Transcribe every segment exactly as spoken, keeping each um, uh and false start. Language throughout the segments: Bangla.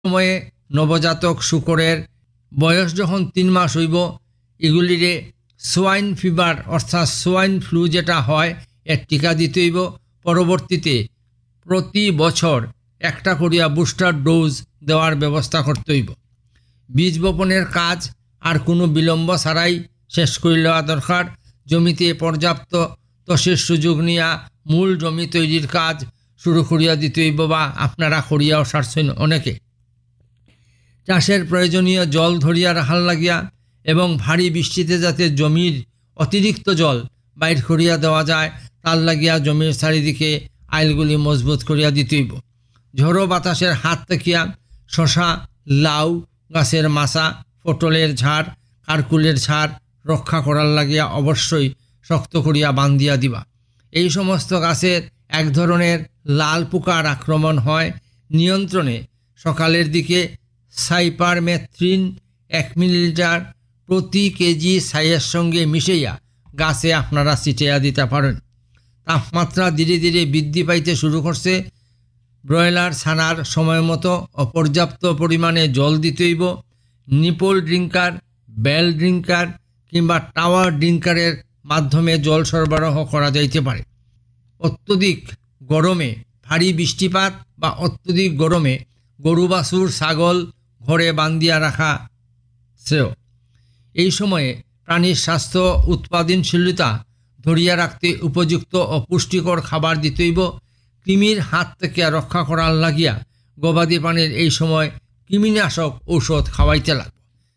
সময়ে নবজাতক শুকরের বয়স যখন তিন মাস হইব এগুলিরে সোয়াইন ফিভার অর্থাৎ সোয়াইন ফ্লু যেটা হয় এর টিকা দিতে হইব। পরবর্তীতে প্রতি বছর একটা করিয়া বুস্টার ডোজ দেওয়ার ব্যবস্থা করতে হইব। বীজ বপনের কাজ আর কোনো বিলম্ব ছাড়াই শেষ করে দেওয়া দরকার। জমিতে পর্যাপ্ত তসের সুযোগ নিয়া মূল জমি তৈরির কাজ শুরু করিয়া দিতে হইব, বা আপনারা করিয়াও সারছেন অনেকে। চাষের প্রয়োজনীয় জল ধরিয়া রাখার লাগিয়া এবং ভারী বৃষ্টিতে যাতে জমির অতিরিক্ত জল বাইর করিয়া দেওয়া যায় তার লাগিয়া জমির চারিদিকে আইলগুলি মজবুত করিয়া দিতে হইব। ঝড়ো বাতাসের হাত থেকিয়া শশা, লাউ গাছের মাছা, পটলের ঝাড়, কারকুলের ঝাড় রক্ষা করার লাগিয়া অবশ্যই শক্ত করিয়া বান্ধিয়া দিবা। এই সমস্ত গাছের এক ধরনের লাল পোকার আক্রমণ হয়। নিয়ন্ত্রণে সকালের দিকে সাইপারমেথ্রিন এক মিলিলিটার প্রতি কেজি ছাইয়ের সঙ্গে মিশাইয়া গাছে আপনারা ছিটিয়া দিতে পারেন। তাপমাত্রা ধীরে ধীরে বৃদ্ধি পাইতে শুরু করছে। ব্রয়লার ছানার সময় মতো অপর্যাপ্ত পরিমাণে জল দিতে হইব। নিপল ড্রিঙ্কার, বেল ড্রিঙ্কার কিংবা টাওয়ার ড্রিঙ্কারের মাধ্যমে জল সরবরাহ করা যাইতে পারে। অত্যধিক গরমে ভারী বৃষ্টিপাত বা অত্যধিক গরমে গরু বাছুর ছাগল ঘরে বান্ধিয়া রাখা শ্রেয়। এই সময়ে প্রাণীর স্বাস্থ্য উৎপাদনশীলতা ধরিয়া রাখতে উপযুক্ত ও পুষ্টিকর খাবার দিতে হইব। কৃমির হাত থেকে রক্ষা করার লাগিয়া গবাদি প্রাণীর এই সময় কৃমিনাশক ঔষধ খাওয়াইতে লাগবে।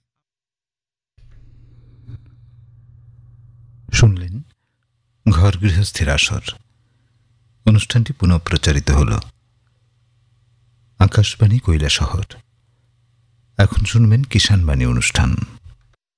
শুনলেন ঘর গৃহস্থের আসর। অনুষ্ঠানটি পুনঃ প্রচারিত হল আকাশবাণী কৈলাসহর। এখন শুনবেন কিষাণবাণী অনুষ্ঠান।